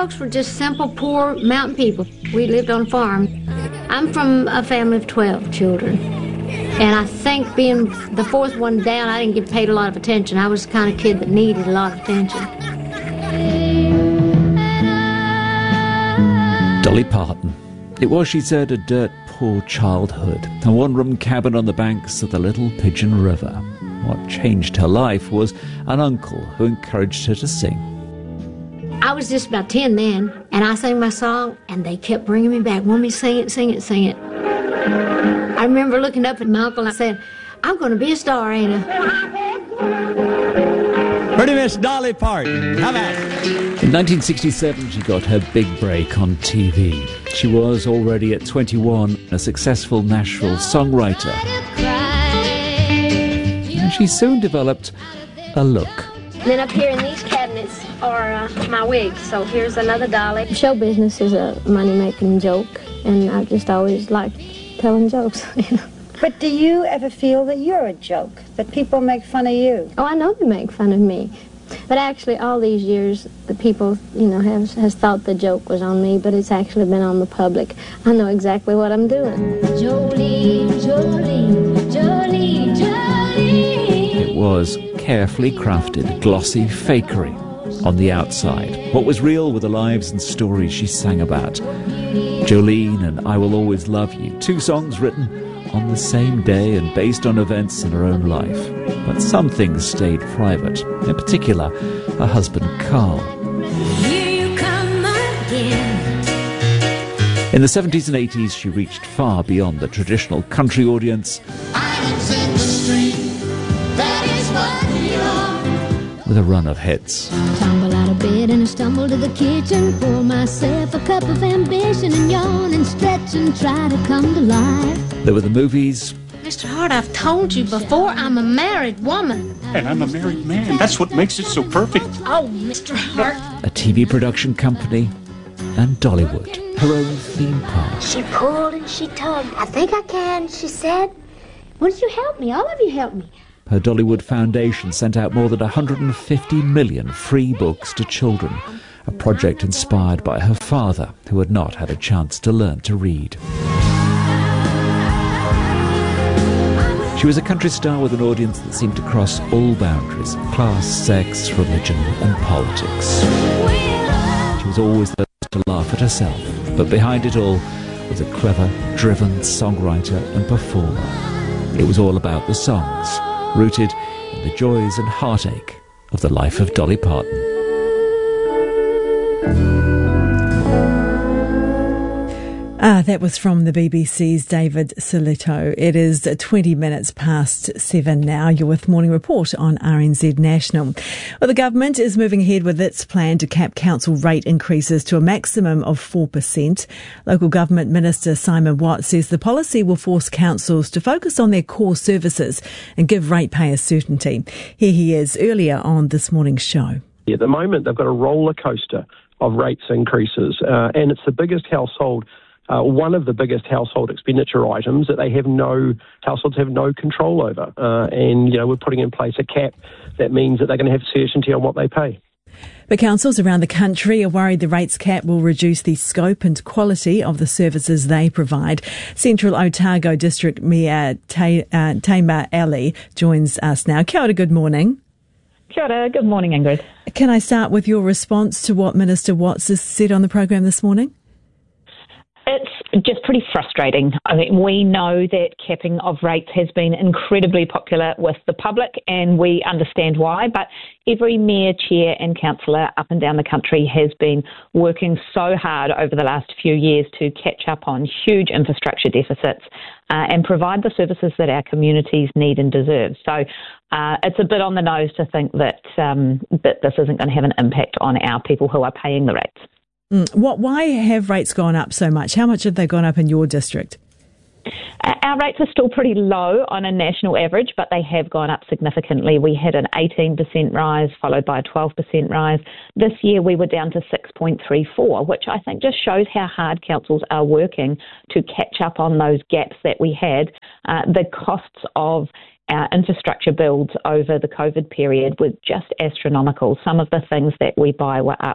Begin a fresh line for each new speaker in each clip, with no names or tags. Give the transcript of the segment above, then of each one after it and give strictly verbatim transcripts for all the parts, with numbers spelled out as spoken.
folks were just simple, poor mountain people. We lived on a farm. I'm from a family of twelve children. And I think being the fourth one down, I didn't get paid a lot of attention. I was the kind of kid that needed a lot of attention.
Dolly Parton. It was, she said, a dirt poor childhood, a one-room cabin on the banks of the Little Pigeon River. What changed her life was an uncle who encouraged her to sing.
I was just about ten then, and I sang my song, and they kept bringing me back, want me to sing it, sing it, sing it. I remember looking up at my uncle and I said, I'm going to be a star, ain't I?
Pretty Miss Dolly Parton. How about it?
In nineteen sixty-seven, she got her big break on T V. She was already at twenty-one a successful Nashville songwriter. And she soon developed a look.
Then up here in these cabinets are uh, my wigs. So here's another Dolly. Show business is a money-making joke, and I just always liked telling jokes, you know.
But do you ever feel that you're a joke, that people make fun of you?
Oh, I know they make fun of me. But actually, all these years, the people, you know, have has thought the joke was on me, but it's actually been on the public. I know exactly what I'm doing. Jolie, Jolie, Jolie, Jolie.
It was carefully crafted, glossy fakery on the outside. What was real were the lives and stories she sang about. Jolene and I Will Always Love You, two songs written on the same day and based on events in her own life. But some things stayed private, in particular, her husband Carl.
Here you come again.
In the seventies and eighties, she reached far beyond the traditional country audience.
Islands in the street, that is what we are.
With a run of hits.
Tumble out of bed and I stumble to the kitchen, pour myself a cup of ambition and yawn and stretch and try to come to life.
There were the movies.
Mister Hart, I've told you before, I'm a married woman.
And I'm a married man. That's what makes it so perfect.
Oh, Mister Hart.
A T V production company, and Dollywood, her own theme park.
She pulled and she tugged. I think I can, she said. Won't you help me? All of you help me.
Her Dollywood Foundation sent out more than one hundred fifty million free books to children, a project inspired by her father, who had not had a chance to learn to read. She was a country star with an audience that seemed to cross all boundaries, class, sex, religion and politics. She was always the first to laugh at herself, but behind it all was a clever, driven songwriter and performer. It was all about the songs, rooted in the joys and heartache of the life of Dolly Parton.
Ah, that was from the B B C's David Silito. It is twenty minutes past seven now. You're with Morning Report on R N Z National. Well, the government is moving ahead with its plan to cap council rate increases to a maximum of four percent. Local Government Minister Simon Watt says the policy will force councils to focus on their core services and give ratepayers certainty. Here he is earlier on this morning's show.
At the moment, they've got a roller coaster of rates increases, uh, and it's the biggest household Uh, one of the biggest household expenditure items that they have no, households have no control over. Uh, and, you know, we're putting in place a cap that means that they're going to have certainty on what they pay.
But councils around the country are worried the rates cap will reduce the scope and quality of the services they provide. Central Otago District Mayor Ta- uh, Tamar Ali joins us now. Kia ora, good morning.
Kia ora, good morning, Ingrid.
Can I start with your response to what Minister Watts has said on the program this morning?
It's just pretty frustrating. I mean, we know that capping of rates has been incredibly popular with the public, and we understand why, but every mayor, chair and councillor up and down the country has been working so hard over the last few years to catch up on huge infrastructure deficits uh, and provide the services that our communities need and deserve. So uh, it's a bit on the nose to think that, um, that this isn't going to have an impact on our people who are paying the rates.
What? Why have rates gone up so much? How much have they gone up in your district?
Our rates are still pretty low on a national average, but they have gone up significantly. We had an eighteen percent rise, followed by a twelve percent rise. This year we were down to six point three four, which I think just shows how hard councils are working to catch up on those gaps that we had. Uh, the costs of our infrastructure builds over the COVID period were just astronomical. Some of the things that we buy were up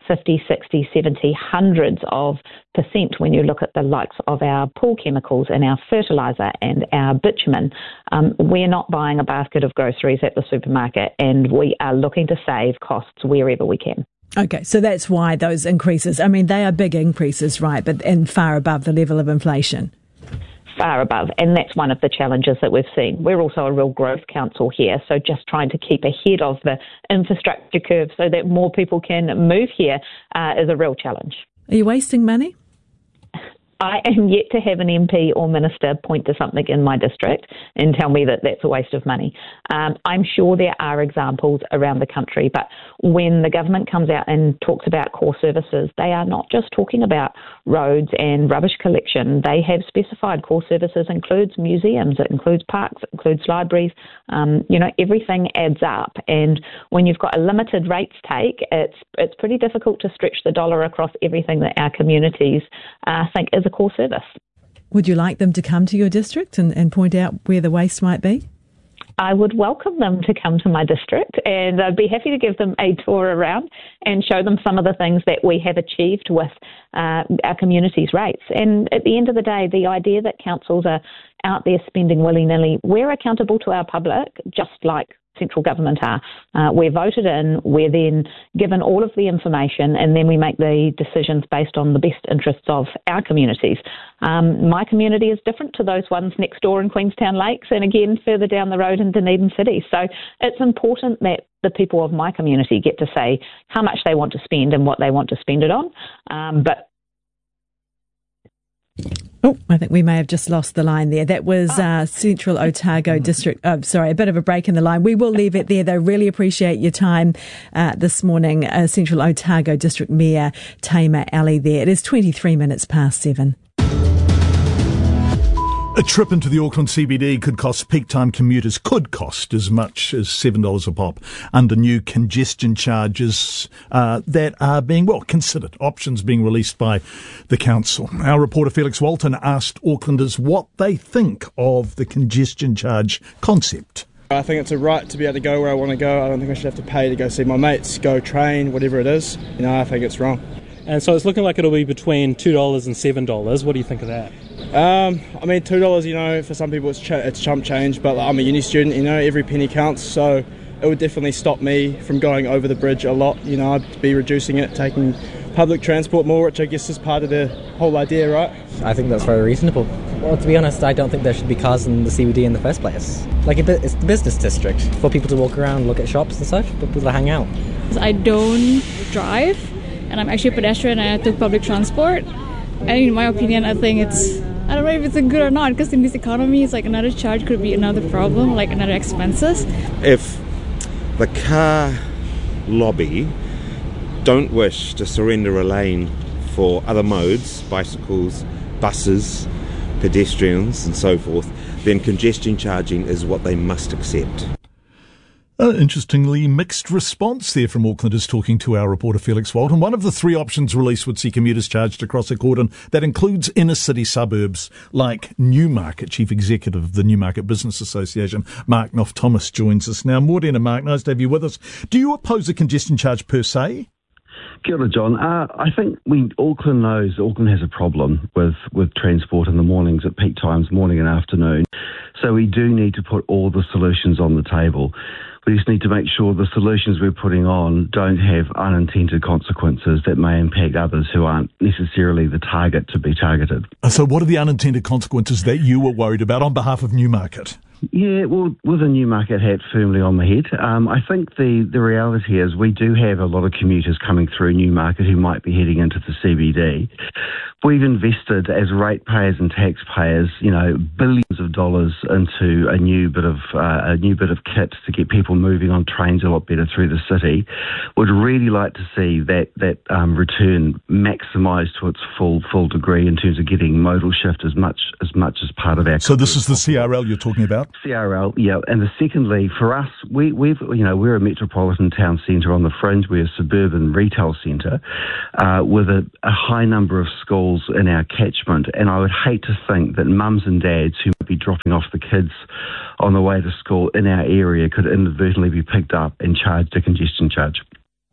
fifty, sixty, seventy, hundreds of percent when you look at the likes of our pool chemicals and our fertiliser and our bitumen. Um, we're not buying a basket of groceries at the supermarket, and we are looking to save costs wherever we can.
Okay, so that's why those increases, I mean, they are big increases, right, but and far above the level of inflation.
Far above, and that's one of the challenges that we've seen. We're also a real growth council here, so just trying to keep ahead of the infrastructure curve so that more people can move here uh, is a real challenge.
Are you wasting money?
I am yet to have an M P or minister point to something in my district and tell me that that's a waste of money. Um, I'm sure there are examples around the country, but when the government comes out and talks about core services, they are not just talking about roads and rubbish collection. They have specified core services includes museums, it includes parks, it includes libraries. Um, you know, everything adds up. And when you've got a limited rates take, it's it's pretty difficult to stretch the dollar across everything that our communities uh, think is a core service.
Would you like them to come to your district and, and point out where the waste might be?
I would welcome them to come to my district, and I'd be happy to give them a tour around and show them some of the things that we have achieved with uh, our community's rates. And at the end of the day, the idea that councils are out there spending willy-nilly, we're accountable to our public, just like central government are. Uh, we're voted in, we're then given all of the information, and then we make the decisions based on the best interests of our communities. Um, my community is different to those ones next door in Queenstown Lakes and again further down the road in Dunedin City. So it's important that the people of my community get to say how much they want to spend and what they want to spend it on. Um, but
Oh, I think we may have just lost the line there. That was uh, Central Otago District. Oh, sorry, a bit of a break in the line. We will leave it there, though. Really appreciate your time uh, this morning. Uh, Central Otago District Mayor Tamer Ali there. It is twenty-three minutes past seven.
A trip into the Auckland C B D could cost peak time commuters, could cost as much as seven dollars a pop under new congestion charges uh, that are being, well, considered, options being released by the council. Our reporter Felix Walton asked Aucklanders what they think of the congestion charge concept.
I think it's a right to be able to go where I want to go. I don't think I should have to pay to go see my mates, go train, whatever it is. You know, I think it's wrong.
And so it's looking like it'll be between two dollars and seven dollars. What do you think of that?
Um, I mean, two dollars, you know, for some people it's, ch- it's chump change, but I'm a uni student, you know, every penny counts, so it would definitely stop me from going over the bridge a lot. You know, I'd be reducing it, taking public transport more, which I guess is part of the whole idea, right?
I think that's very reasonable. Well, to be honest, I don't think there should be cars in the C B D in the first place. Like, it's the business district for people to walk around, look at shops and such, for people to hang out.
I don't drive, and I'm actually a pedestrian, and I took public transport. And in my opinion, I think it's, I don't know if it's a good or not, because in this economy, it's like another charge could be another problem, like another expenses.
If the car lobby don't wish to surrender a lane for other modes, bicycles, buses, pedestrians and so forth, then congestion charging is what they must accept.
Uh, interestingly, mixed response there from Aucklanders talking to our reporter Felix Walton. One of the three options released would see commuters charged across a cordon that includes inner city suburbs like Newmarket. Chief Executive of the Newmarket Business Association, Mark Knopf-Thomas, joins us now. Morning, and Mark, nice to have you with us. Do you oppose a congestion charge per se?
Kia ora, John. Uh, I think we Auckland knows Auckland has a problem with, with transport in the mornings at peak times, morning and afternoon. So we do need to put all the solutions on the table. We just need to make sure the solutions we're putting on don't have unintended consequences that may impact others who aren't necessarily the target to be targeted.
So what are the unintended consequences that you were worried about on behalf of Newmarket?
Yeah, well, with a Newmarket hat firmly on my head, um, I think the, the reality is we do have a lot of commuters coming through Newmarket who might be heading into the C B D. We've invested as ratepayers and taxpayers, you know, billions of dollars into a new bit of uh, a new bit of kit to get people moving on trains a lot better through the city. Would really like to see that that um, return maximised to its full full degree in terms of getting modal shift as much as much as part of our.
So this is the C R L you're talking about.
C R L, yeah, and the secondly, for us, we, we've, you know, we're a metropolitan town centre on the fringe. We're a suburban retail centre uh, with a, a high number of schools in our catchment, and I would hate to think that mums and dads who might be dropping off the kids on the way to school in our area could inadvertently be picked up and charged a congestion charge.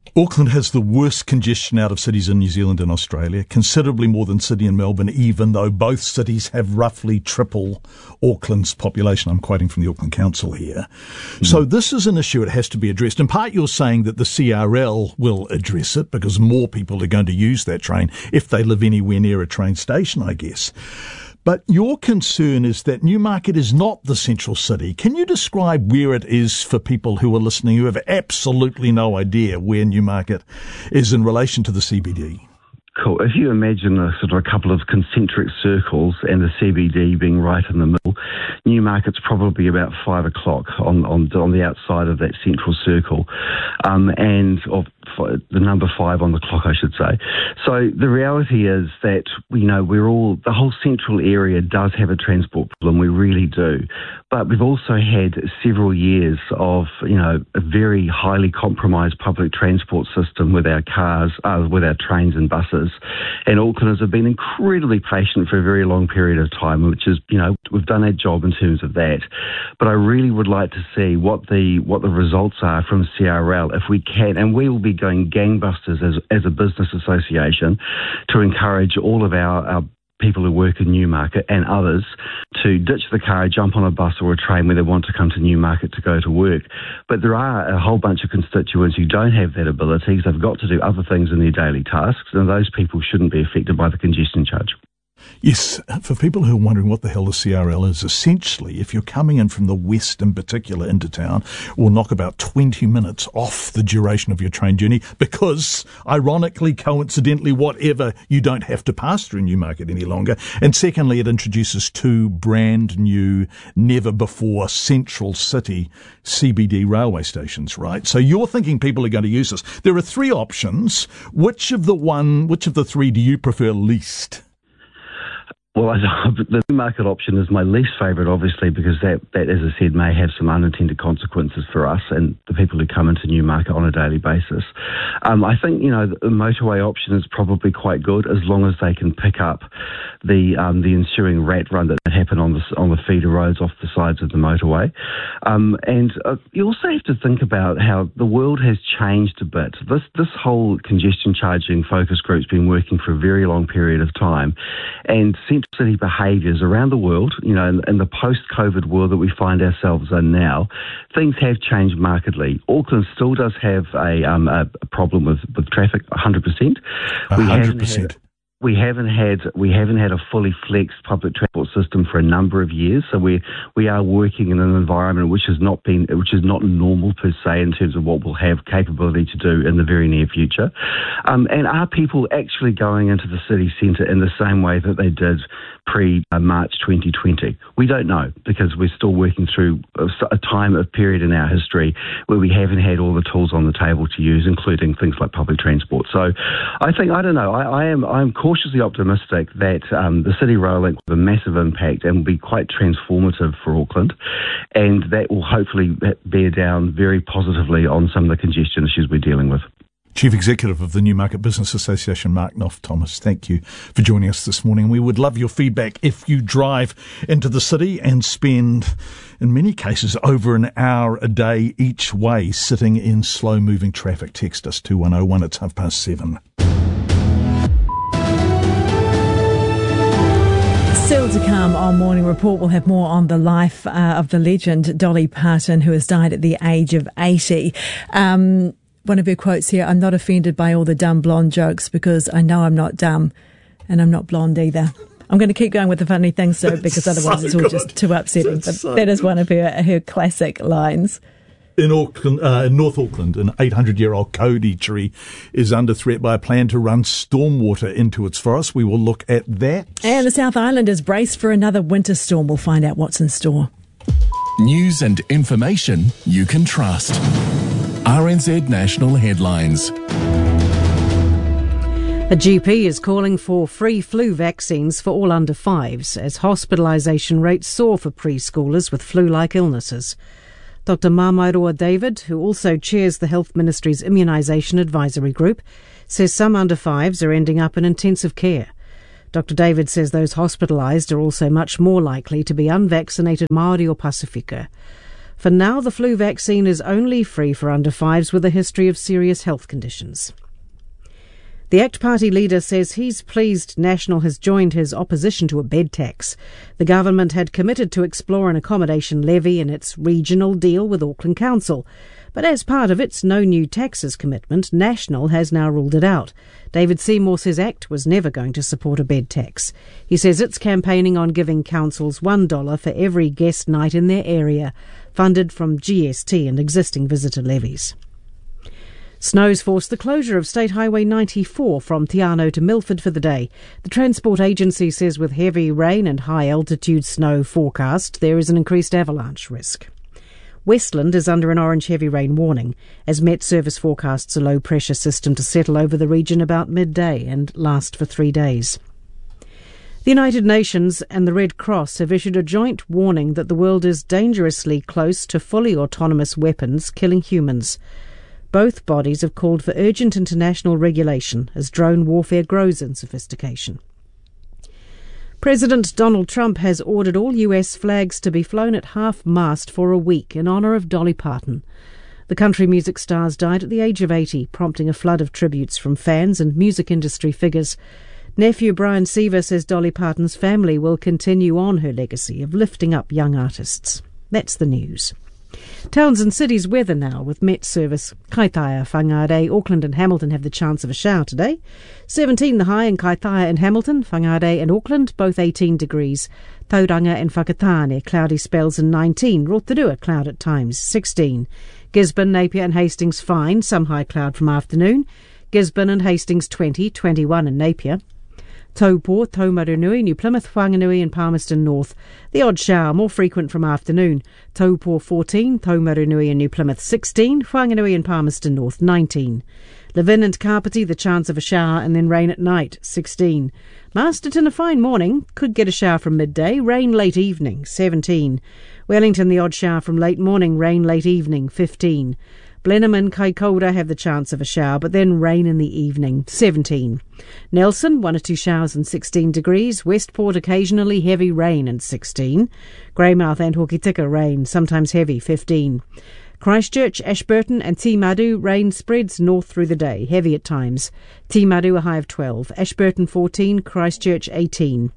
Auckland has the worst congestion out of cities in New Zealand and Australia, considerably more than Sydney and Melbourne, even though both cities have roughly triple Auckland's population. I'm quoting from the Auckland Council here. Mm. So this is an issue that has to be addressed. In part, you're saying that the C R L will address it because more people are going to use that train if they live anywhere near a train station, I guess. But your concern is that Newmarket is not the central city. Can you describe where it is for people who are listening who have absolutely no idea where Newmarket is in relation to the C B D?
Cool. If you imagine a sort of a couple of concentric circles and the C B D being right in the middle, Newmarket's probably about five o'clock on on, on the outside of that central circle, um, and of the number five on the clock, I should say. So the reality is that, you know, we're all, the whole central area does have a transport problem, we really do. But we've also had several years of, you know, a very highly compromised public transport system with our cars, uh, with our trains and buses. And Aucklanders have been incredibly patient for a very long period of time, which is, you know, we've done our job in terms of that. But I really would like to see what the what the results are from C R L if we can, and we will be going gangbusters as as a business association to encourage all of our, our people who work in Newmarket and others to ditch the car, jump on a bus or a train when they want to come to Newmarket to go to work. But there are a whole bunch of constituents who don't have that ability because they've got to do other things in their daily tasks, and those people shouldn't be affected by the congestion charge.
Yes, for people who are wondering what the hell the C R L is, essentially, if you're coming in from the west in particular into town, it will knock about twenty minutes off the duration of your train journey because, ironically, coincidentally, whatever, you don't have to pass through Newmarket any longer. And secondly, it introduces two brand new, never-before central city C B D railway stations, right? So you're thinking people are going to use this. There are three options. Which of the one, which of the three do you prefer least?
Well, the Newmarket option is my least favourite, obviously, because that, that, as I said, may have some unintended consequences for us and the people who come into Newmarket on a daily basis. Um, I think, you know, the motorway option is probably quite good as long as they can pick up the um, the ensuing rat run that happen on the on the feeder roads off the sides of the motorway. Um, and uh, you also have to think about how the world has changed a bit. This this whole congestion charging focus group's been working for a very long period of time, and central city behaviours around the world, you know, in, in the post-COVID world that we find ourselves in now, things have changed markedly. Auckland still does have a, um, a, a problem with, with traffic, one hundred percent.
one hundred percent.
We haven't had we haven't had a fully flexed public transport system for a number of years, so we we are working in an environment which has not been which is not normal per se in terms of what we'll have capability to do in the very near future. Um, and are people actually going into the city centre in the same way that they did pre-March twenty twenty? We don't know because we're still working through a, a time of period in our history where we haven't had all the tools on the table to use, including things like public transport. So I think I don't know. I, I am I'm cautiously optimistic that um, the City Rail Link will have a massive impact and will be quite transformative for Auckland, and that will hopefully bear down very positively on some of the congestion issues we're dealing with.
Chief Executive of the Newmarket Business Association, Mark Knopf-Thomas, thank you for joining us this morning. We would love your feedback if you drive into the city and spend, in many cases, over an hour a day each way sitting in slow-moving traffic. Text us two one oh one, it's half past seven.
Still to come on Morning Report, we'll have more on the life uh, of the legend Dolly Parton, who has died at the age of eighty. Um, one of her quotes here, "I'm not offended by all the dumb blonde jokes because I know I'm not dumb and I'm not blonde either." I'm going to keep going with the funny things, though, because otherwise so it's all good. Just too upsetting. But so that is one of her, her classic lines.
In Auckland, uh, in North Auckland, an eight hundred year old Cody tree is under threat by a plan to run stormwater into its forest. We will look at that.
And the South Island is braced for another winter storm. We'll find out what's in store.
News and information you can trust. R N Z National Headlines.
A G P is calling for free flu vaccines for all under fives as hospitalisation rates soar for preschoolers with flu-like illnesses. Doctor Mamairoa David, who also chairs the Health Ministry's Immunisation Advisory Group, says some under fives are ending up in intensive care. Doctor David says those hospitalised are also much more likely to be unvaccinated Māori or Pasifika. For now, the flu vaccine is only free for under fives with a history of serious health conditions. The ACT Party leader says he's pleased National has joined his opposition to a bed tax. The government had committed to explore an accommodation levy in its regional deal with Auckland Council. But as part of its no new taxes commitment, National has now ruled it out. David Seymour says ACT was never going to support a bed tax. He says it's campaigning on giving councils one dollar for every guest night in their area, funded from G S T and existing visitor levies. Snow's forced the closure of State Highway ninety-four from Te Anau to Milford for the day. The Transport Agency says with heavy rain and high altitude snow forecast, there is an increased avalanche risk. Westland is under an orange heavy rain warning, as Met Service forecasts a low pressure system to settle over the region about midday and last for three days. The United Nations and the Red Cross have issued a joint warning that the world is dangerously close to fully autonomous weapons killing humans. Both bodies have called for urgent international regulation as drone warfare grows in sophistication. President Donald Trump has ordered all U S flags to be flown at half-mast for a week in honour of Dolly Parton. The country music stars died at the age of eighty, prompting a flood of tributes from fans and music industry figures. Nephew Brian Seaver says Dolly Parton's family will continue on her legacy of lifting up young artists. That's the news. Towns and cities weather now with Met Service. Kaitaia, Whangarei, Auckland and Hamilton have the chance of a shower today. seventeen the high in Kaitaia and Hamilton, Whangarei and Auckland, both eighteen degrees. Tauranga and Whakatane, cloudy spells and nineteen. Rotorua, cloud at times, sixteen. Gisborne, Napier and Hastings fine, some high cloud from afternoon. Gisborne and Hastings twenty, twenty-one in Napier. Taupo, Taumarunui, New Plymouth, Whanganui and Palmerston North. The odd shower, more frequent from afternoon. Taupo fourteen, Taumarunui and New Plymouth sixteen, Whanganui and Palmerston North nineteen. Levin and Kapiti, the chance of a shower and then rain at night, sixteen. Masterton, a fine morning, could get a shower from midday, rain late evening, seventeen. Wellington, the odd shower from late morning, rain late evening, fifteen. Blenheim and Kaikoura have the chance of a shower, but then rain in the evening, seventeen. Nelson, one or two showers and sixteen degrees. Westport, occasionally heavy rain and sixteen. Greymouth and Hokitika, rain, sometimes heavy, fifteen. Christchurch, Ashburton and Timaru, rain spreads north through the day, heavy at times. Timaru, a high of twelve. Ashburton, fourteen. Christchurch, eighteen.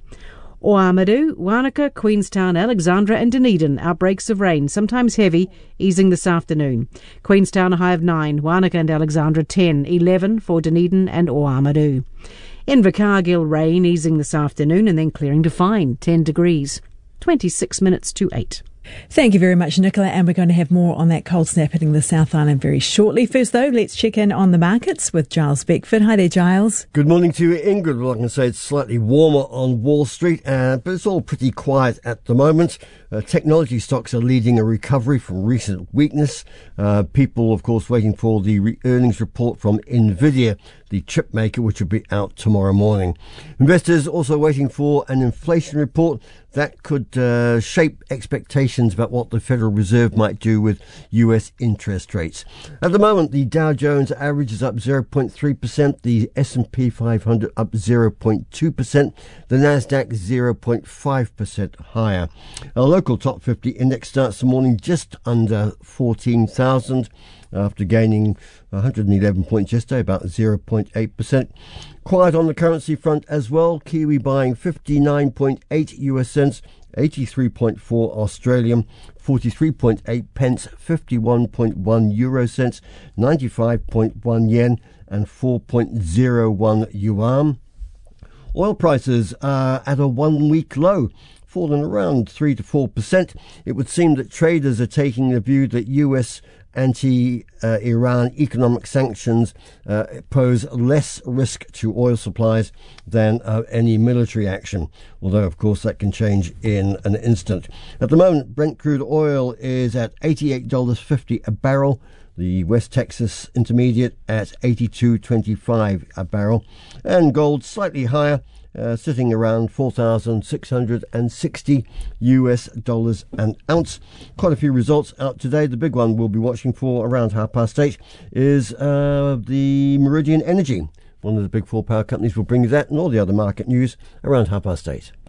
Oamaru, Wanaka, Queenstown, Alexandra and Dunedin, outbreaks of rain, sometimes heavy, easing this afternoon. Queenstown a high of nine, Wanaka and Alexandra ten, eleven for Dunedin and Oamaru. Invercargill, rain, easing this afternoon and then clearing to fine, ten degrees. twenty-six minutes to eight.
Thank you very much, Nicola, and we're going to have more on that cold snap hitting the South Island very shortly. First, though, let's check in on the markets with Giles Beckford. Hi there, Giles.
Good morning to you, Ingrid. Well, I can say it's slightly warmer on Wall Street, uh, but it's all pretty quiet at the moment. Uh, technology stocks are leading a recovery from recent weakness. Uh, people, of course, waiting for the re- earnings report from Nvidia, the chip maker, which will be out tomorrow morning. Investors also waiting for an inflation report that could uh, shape expectations about what the Federal Reserve might do with U S interest rates. At the moment, the Dow Jones average is up zero point three percent, the S and P five hundred up zero point two percent, the Nasdaq zero point five percent higher. Our local top fifty index starts the morning just under fourteen thousand. After gaining one hundred eleven points yesterday, about zero point eight percent. Quiet on the currency front as well. Kiwi buying fifty-nine point eight U S cents, eighty-three point four Australian, forty-three point eight pence, fifty-one point one euro cents, ninety-five point one yen and four point zero one yuan. Oil prices are at a one-week low, fallen around three to four percent. It would seem that traders are taking the view that U S anti-Iran uh, economic sanctions uh, pose less risk to oil supplies than uh, any military action, although, of course, that can change in an instant. At the moment, Brent crude oil is at eighty-eight dollars fifty a barrel. The West Texas Intermediate at eighty-two twenty-five a barrel. And gold slightly higher, Uh, sitting around four thousand six hundred sixty U S dollars an ounce. Quite a few results out today. The big one we'll be watching for around half past eight is uh, the Meridian Energy. One of the big four power companies will bring you that and all the other market news around half past eight.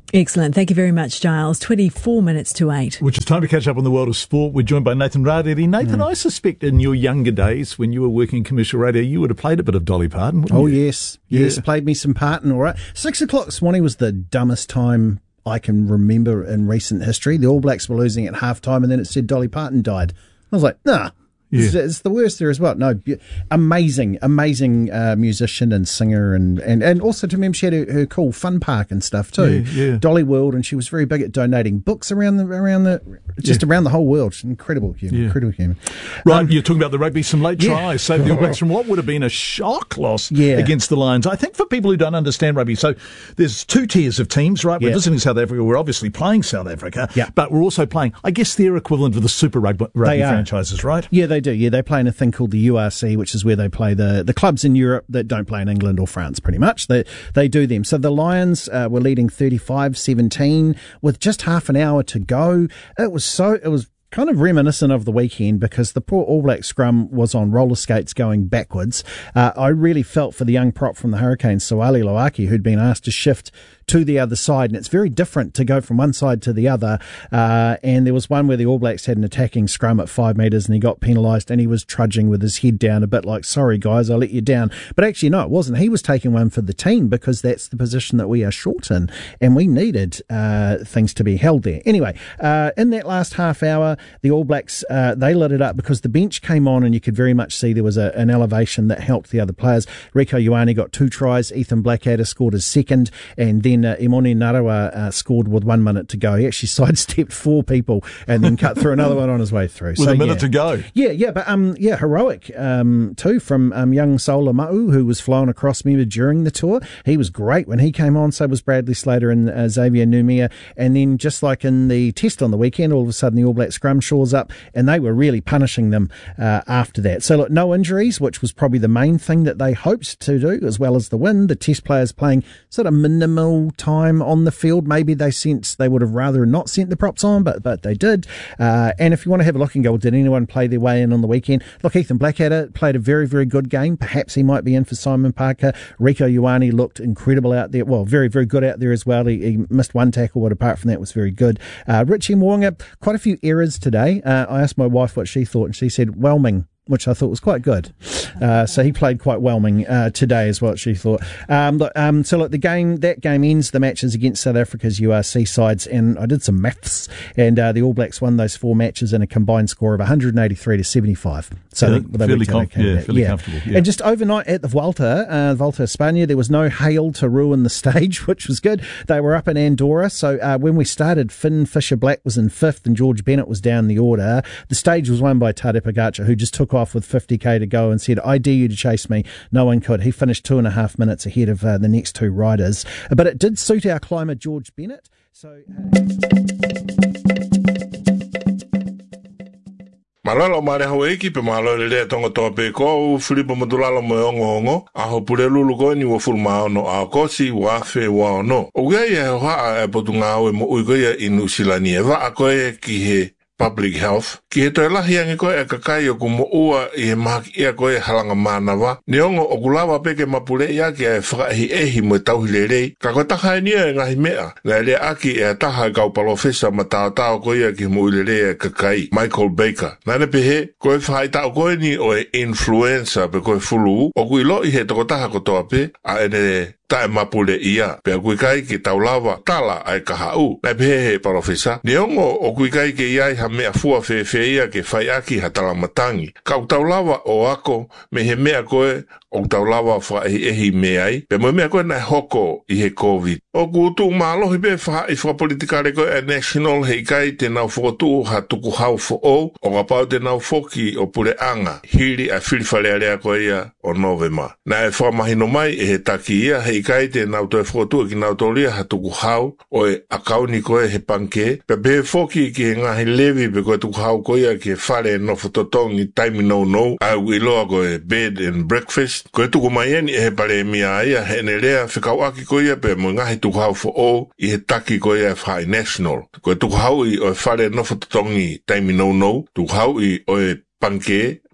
Excellent. Thank you very much, Giles. twenty-four minutes to eight.
Which is time to catch up on the world of sport. We're joined by Nathan Rarere. Nathan, mm. I suspect in your younger days, when you were working in commercial radio, you would have played a bit of Dolly Parton, wouldn't
oh,
you?
Oh, yes. Yes, yeah. Played me some Parton, all right. Six o'clock this morning was the dumbest time I can remember in recent history. The All Blacks were losing at halftime, and then it said Dolly Parton died. I was like, nah. Yeah. It's, it's the worst there as well. No, amazing, amazing uh, musician and singer, and, and, and also to remember she had her, her cool fun park and stuff too.
Yeah, yeah.
Dolly World, and she was very big at donating books around the around the just yeah. around the whole world. Incredible human, yeah. incredible human.
Right,
um,
you're talking about the rugby, some late yeah. tries saved the All Blacks from what would have been a shock loss yeah. against the Lions. I think for people who don't understand rugby, so there's two tiers of teams, right? We're yeah. visiting South Africa. We're obviously playing South Africa,
yeah.
but we're also playing, I guess, their equivalent of the Super Rugby, rugby franchises, right?
Yeah, they do. Yeah, they play in a thing called the U R C, which is where they play the, the clubs in Europe that don't play in England or France, pretty much. They they do them. So the Lions uh, were leading thirty-five seventeen with just half an hour to go. It was so, it was kind of reminiscent of the weekend because the poor All Black scrum was on roller skates going backwards. Uh, I really felt for the young prop from the Hurricanes, Soali Loaki, who'd been asked to shift to the other side, and it's very different to go from one side to the other. Uh, and there was one where the All Blacks had an attacking scrum at five metres and he got penalised, and he was trudging with his head down a bit like, sorry guys, I let you down. But actually, no, it wasn't. He was taking one for the team because that's the position that we are short in, and we needed uh, things to be held there. Anyway, uh, in that last half hour, the All Blacks, uh, they lit it up because the bench came on, and you could very much see there was a, an elevation that helped the other players. Rieko Ioane got two tries. Ethan Blackadder scored his second, and then uh, Imoni Narawa uh, scored with one minute to go. He actually sidestepped four people and then cut through another one on his way through.
With
so,
a minute
yeah.
to go.
Yeah, yeah, but um, yeah, heroic um, too from um, young Sola Ma'u, who was flown across, remember, during the tour. He was great when he came on, so was Bradley Slater and uh, Xavier Numia. And then just like in the test on the weekend, all of a sudden the All Black scrum shores up, and they were really punishing them uh, after that. So look, no injuries, which was probably the main thing that they hoped to do, as well as the win. The test players playing sort of minimal time on the field. Maybe they sensed they would have rather not sent the props on, but but they did. Uh, and if you want to have a look and go, well, did anyone play their way in on the weekend? Look, Ethan Blackadder played a very, very good game. Perhaps he might be in for Simon Parker. Rieko Ioane looked incredible out there. Well, very, very good out there as well. He, he missed one tackle, but apart from that was very good. Uh, Richie Mo'unga, quite a few errors today. Uh, I asked my wife what she thought, and she said whelming, which I thought was quite good. Uh, so he played quite whelming uh, today is what she thought. Um, look, um, so look, the game, that game ends the matches against South Africa's U R C sides, and I did some maths, and uh, the All Blacks won those four matches in a combined score of one eighty-three to seventy-five. So
yeah,
they, they
fairly, com- yeah,
back.
fairly
yeah.
comfortable. Yeah.
And just overnight at the Volta, uh, Volta España, there was no hail to ruin the stage, which was good. They were up in Andorra, so uh, when we started, Finn Fisher-Black was in fifth and George Bennett was down the order. The stage was won by Tade Pogacar, who just took off with fifty k to go and said, I dare you to chase me. No one could. He finished two and a half minutes ahead of uh, the next two riders. But it did suit our climber, George Bennett. So... Uh...
Malalo mare hawe ki pe malo le tonga to pe ko Filipo Madulalo mo ongo a ho pule lulu ko ni wo fulma no a ko si wa fe wa no o ge ye ha e potunga o mo o ge inu silani eva a ko e ki he public health ki he to la hiangi ko e kakai o mo ua e mak e ko e halanga mana wa ni ongo o kulawa pe ke mapule ya ki e fra hi e hi mo tau hilere ka ko ta ha ni e ngai mea le le aki e ta ha ka pa professor mata ta ko e ki mo hilere kakai Michael Baker na ne pe he ko e fa ta ko ni o influencer pe ko fulu o ku lo i he to ta ha ko to pe a ene ta mapule ia pe ku kai ki taulawa tala ai ka hau na pe he professor ni ongo o ku kai ki ia ha me afua fe fe ia ke fai aki hatala matangi ka taulawa o ako me he mea koe o taulawa fa e hi me ai pe mo mea koe na hoko i he covid o ku tu malo hi be fa i fa politika le ko national he kai te na fotu ha tuku hau fo o o ka pau te na foki o pure anga hiri a filfale ale ko ia o novema na e fa mahino mai e he taki ia he kai te na to fotu ki na to lia ha tuku hau o e akauni ko e he panke pe be foki ki nga he levi be ko tuku hau ko ia ki fale no fototongi time no no a we lo ko e bed and breakfast ko tuku mai ni e pare mia ia he ne lea fikau aki ko ia pe mo nga he tuku hau fo o i he taki ko ia fa national ko tuku hau i o fale no fototongi time no no tuku hau i o e panke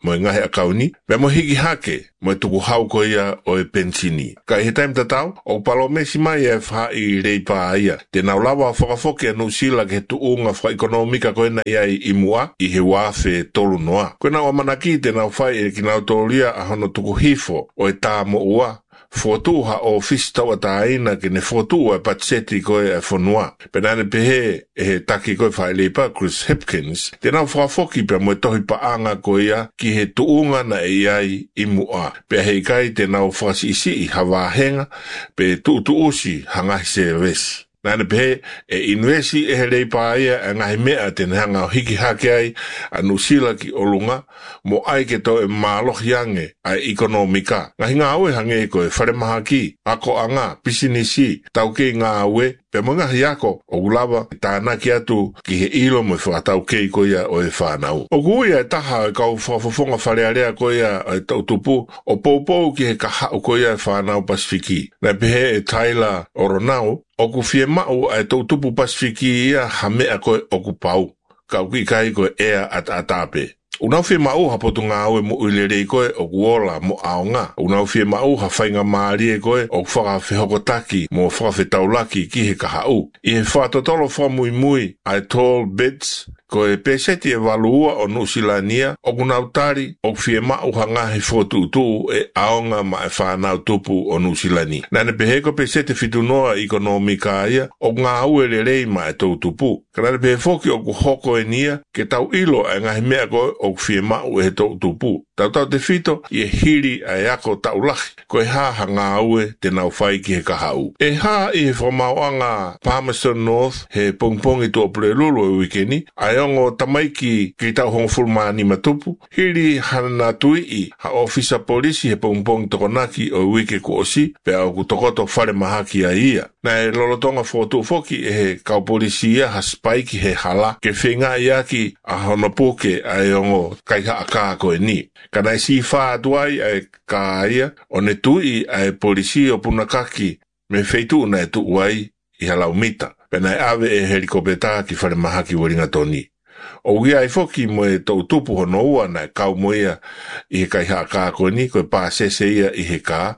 mo e ngahe akauni, pe mo hiki hake, mo e tuku hau ko ia o e pensini. Ka he taim tatau, o palomesi mai e wha i reipa aia, te nau lawa whakafoke anu sila ke tu unga wha ekonomika koe na ia i imua, i he wafe tolu noa. Koe nau amanaki te nau whai e ki nau tōlia a hono tuku hifo o e tā mo ua, fotuha o fistawa taina ke ne fotua patseti koe e fonua. Penane pehe e he taki koe whaelepa Chris Hipkins, te nau whakafoki pe mo e tohi paanga koe ia ki he tuunga na e iai imua. Pe hei kai te nau whasi isi i hawahenga pe tu tu usi hangahi se vesi. Nane pehe e invesi e he reipa ia e ngahi mea te hanga o hiki hake ai a nusila ki olunga mo ai ke to e malohi ange ai ekonomika. Ngahi ngā aue hange ko e whare maha ki, ako anga, pisinisi, tau kei ngā aue, pe mo ngahi ako o gulawa tāna ki atu ki he ilo mo e whakatau kei ko ia o e whanau. O kuia e taha e kau whafonga whare area ko ia e tautupu, o poupou ki he kahau ko ia e whanau Pasifiki. Nai pehe e Tyler Oronau, o ku fie mau ai tautupu Pasifiki ia hamea koe o ku pau. Ka uki kai koe ea at atape. Unau fie mau ha potu ngā aue mo uilerei koe o kuola mo aonga. Unau fie mau ha whainga maarie koe o whakawhehokotaki mo whakawhetaulaki ki he kahau. I he whatotolo whamui mui ai tall beds koe peseti e walua o Nusilania o kunau tari o fie mau hanga he fotutu e aonga ma e whanau tupu o Nusilani. Nane peheko peseti fitunoa ekonomika ia o ngā aue lerei ma e tautupu. Kanane pehe foki o kuhoko e nia ke tau ilo e ngahi mea koe o fie mau e tautupu. Tau tau te fito i e hiri a e ako taulahi koe ha hanga aue te nau whai ki he kahau. E ha i he whamauanga Palmerston North he pongpongi tu o Pulelulu e wikeni ai ongo tamaiki ki tau hongo fulmani matupu, hiri hana tui i ha ofisa polisi he pongpong tokonaki o wike ku osi, pe au ku tokoto whare mahaki a ia. Na e lolotonga fotu foki e he kau polisi ia ha spaiki he hala, ke whenga iaki a hono puke a e ongo kaiha a kāko e ni. Kana e si wha atuai a e kā ia, o ne tui a e polisi o punakaki, me feitu na e tu uai i halau mita. Pena e ave e helikopeta ki whare mahaki waringa toni. O gia e foki mo e tau tupu hono ua na e kau mo ia i he kai haa kāko ni, koe pā sese ia i he kā.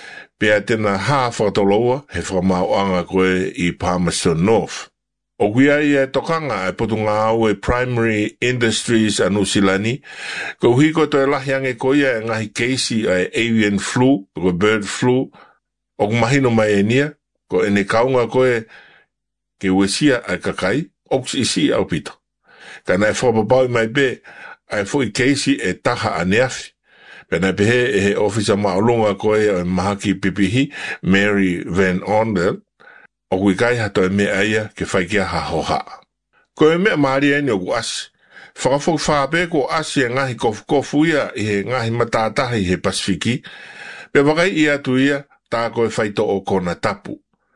Pea tena haa whakatoloa he whamauanga koe i Palmerston North. O gia i e tokanga e potu ngā au e Primary Industries a Nusilani, ko hiko to e lahiange ko ia e ngahi keisi a avian flu, ko bird flu, o kumahino mai e nia, ko ene kaunga koe ke wesia ai kakai, oks isi au pito. Kana e whapapau mai be, ai fo i keisi e taha a neafi. Pena pehe e he ofisa maolunga koe o mahaki pipihi, Mary Van Ondel, o kui kai hato e mea aia ke whaikia ha hoha. Ko e mea maari eni o ku asi. Whakafok whape ko asi e ngahi kofu kofu ia i he ngahi matatahi he Pasifiki, pe wakai ia tu ia tā koe whaito o kona tapu.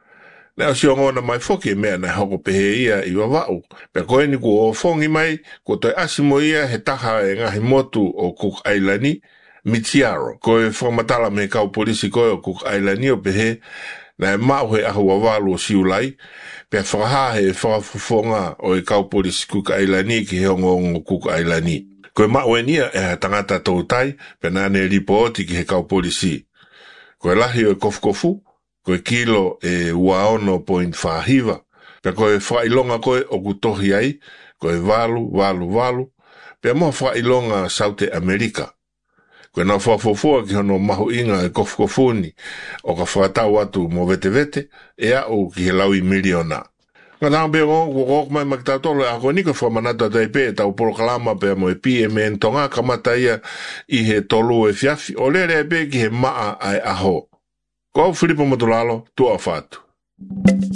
Nea si o ngona mai foki e mea na hoko pehe ia i wawau. Pe koe ni ku o fongi mai, ko toi asimo ia he taha e ngahi motu o Cook Islandi, Mitiaro. Koe whamatala me kau polisi koe o Cook Islandi o pehe, na e mau he ahu wawalu o siulai, pe whakaha he whakafufonga o e kau polisi Cook Islandi ki he ongo ongo Cook Islandi. Koe mau e nia e ha tangata tautai, pe nane ripoti ki he kau polisi. Koe lahi o e kofu kofu, koe kilo e uaono point whahiva, pe koe whailonga koe o kutohi ai, koe walu, walu, walu, pe moa whailonga South America. Koe nā whafofua ki hono mahu inga e kofu kofuni, o ka whakatau atu mo vete vete, e au ki he laui miliona. Ngā tāng pe ngō, ko kōk mai makitatolo, a koe niko whamanata taipe, tau porokalama pe mo e P M N tonga kamata ia i he tolu e fiafi, o lere e pe ki he maa ai aho. Ko Filipo Motolalo, tua whatu.